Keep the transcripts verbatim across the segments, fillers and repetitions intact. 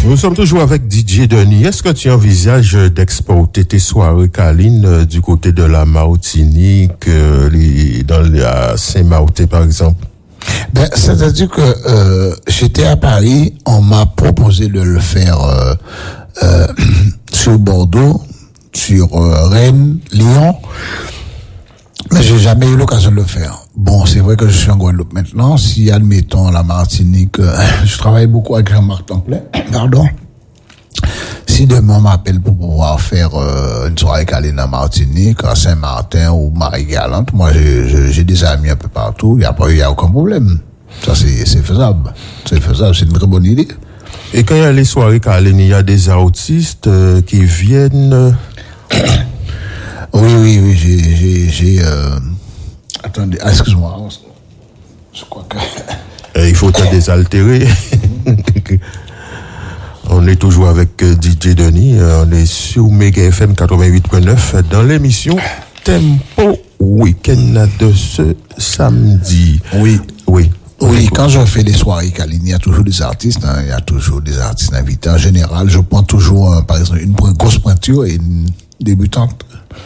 Nous sommes toujours avec D J Denis. Est-ce que tu envisages d'exporter tes soirées câlines euh, du côté de la Martinique, euh, les, dans la Saint-Martin par exemple? Ben, c'est-à-dire que euh, j'étais à Paris, on m'a proposé de le faire euh, euh, sur Bordeaux, sur euh, Rennes, Lyon, mais j'ai jamais eu l'occasion de le faire. Bon, c'est vrai que je suis en Guadeloupe maintenant. Si, admettons, la Martinique, euh, je travaille beaucoup avec Jean-Marc Templin, pardon. Si demain on m'appelle pour pouvoir faire euh, une soirée câline en Martinique, à Saint-Martin ou Marie-Galante, moi j'ai, j'ai, j'ai des amis un peu partout, il n'y a pas, il y a aucun problème. Ça c'est, c'est faisable. C'est faisable, c'est une très bonne idée. Et quand il y a les soirées câlines, il y a des artistes euh, qui viennent. Euh... oui, oui, oui, j'ai, j'ai, j'ai euh... attendez, ah, excuse-moi, je crois que. Et il faut te désaltérer. On est toujours avec euh, D J Denis, euh, on est sur Mega F M quatre-vingt-huit point neuf dans l'émission Tempo Week-end de ce samedi. Oui. Oui. Oui, quand je fais des soirées câlines, il y a toujours des artistes, hein, il y a toujours des artistes invités. En général, je prends toujours, euh, par exemple, une grosse pointure et une débutante.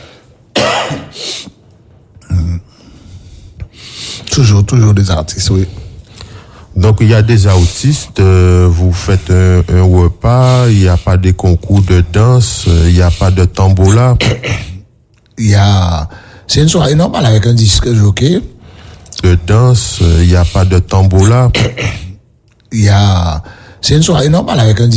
toujours, toujours des artistes, oui. Donc, il y a des artistes, euh, vous faites un, un repas, il n'y a pas de concours de danse, il n'y a pas de tambola. Il y a, c'est une soirée normale avec un disque jockey. De danse, il n'y a pas de tambola. Il y a, c'est une soirée normale avec un disque